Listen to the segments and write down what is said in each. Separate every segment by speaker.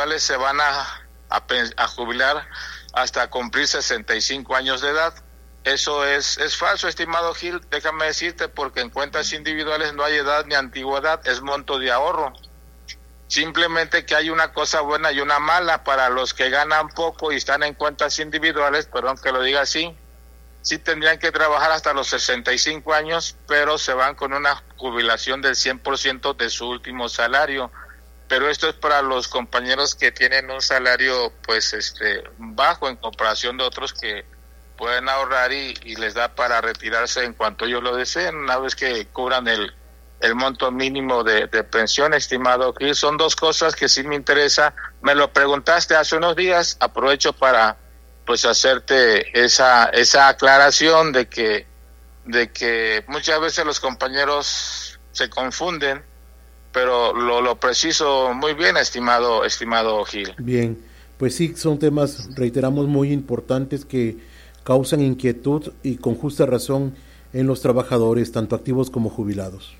Speaker 1: individuales se van a jubilar hasta cumplir 65 años de edad. Eso es falso, estimado Gil, déjame decirte, porque en cuentas individuales no hay edad ni antigüedad, es monto de ahorro. Simplemente que hay una cosa buena y una mala para los que ganan poco y están en cuentas individuales, perdón que lo diga así, sí tendrían que trabajar hasta los 65 años, pero se van con una jubilación del 100% de su último salario. Pero esto es para los compañeros que tienen un salario pues bajo en comparación de otros que pueden ahorrar y les da para retirarse en cuanto ellos lo deseen, una vez que cubran el monto mínimo de pensión, estimado Gil. Son dos cosas que sí me interesa. Me lo preguntaste hace unos días, aprovecho para pues hacerte esa aclaración de que muchas veces los compañeros se confunden, pero lo preciso muy bien, estimado Gil.
Speaker 2: Bien, pues sí, son temas, reiteramos, muy importantes que causan inquietud y con justa razón en los trabajadores, tanto activos como jubilados.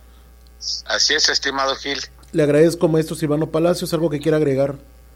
Speaker 1: Así es, estimado Gil.
Speaker 2: Le agradezco, maestro Silvano Palacios, ¿algo que quiera agregar?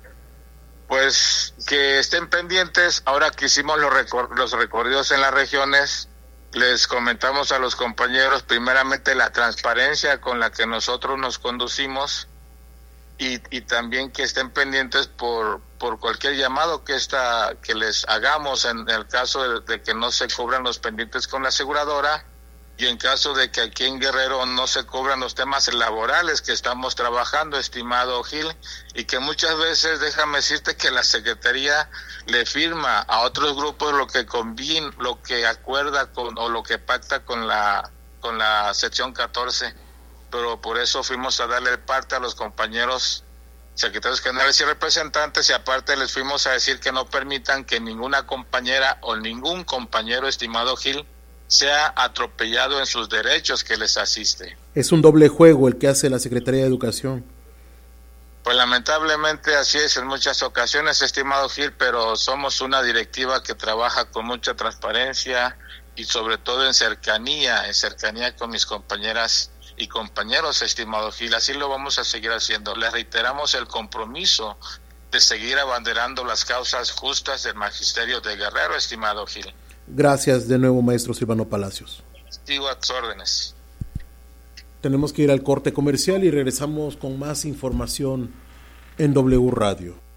Speaker 1: Pues que estén pendientes, ahora que hicimos los recorridos en las regiones, les comentamos a los compañeros primeramente la transparencia con la que nosotros nos conducimos y también que estén pendientes por cualquier llamado que les hagamos en el caso de que no se cobran los pendientes con la aseguradora y en caso de que aquí en Guerrero no se cobran los temas laborales que estamos trabajando, estimado Gil, y que muchas veces, déjame decirte que la Secretaría le firma a otros grupos lo que acuerda o lo que pacta con la sección 14, pero por eso fuimos a darle parte a los compañeros secretarios generales y representantes, y aparte les fuimos a decir que no permitan que ninguna compañera o ningún compañero, estimado Gil, sea atropellado en sus derechos que les asiste.
Speaker 2: Es un doble juego el que hace la Secretaría de Educación.
Speaker 1: Pues lamentablemente así es en muchas ocasiones, estimado Gil, pero somos una directiva que trabaja con mucha transparencia y sobre todo en cercanía con mis compañeras y compañeros, estimado Gil. Así lo vamos a seguir haciendo. Les reiteramos el compromiso de seguir abanderando las causas justas del magisterio de Guerrero, estimado Gil.
Speaker 2: Gracias de nuevo, maestro Silvano Palacios.
Speaker 1: Sigo a tus órdenes.
Speaker 2: Tenemos que ir al corte comercial y regresamos con más información en W Radio.